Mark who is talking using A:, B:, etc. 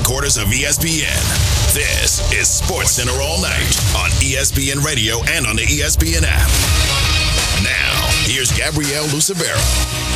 A: headquarters of ESPN. This is Sports Center All Night on ESPN Radio and on the ESPN app. Now, here's Gabrielle Lucevero.